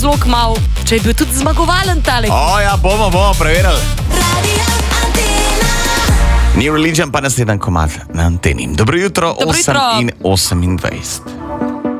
zelo kmalu, če je bil tudi zmagovalen tale. Ja, bomo preverili. New Religion pa naslednji komad na anteni. Dobro jutro, Dobro jutro. 8:28.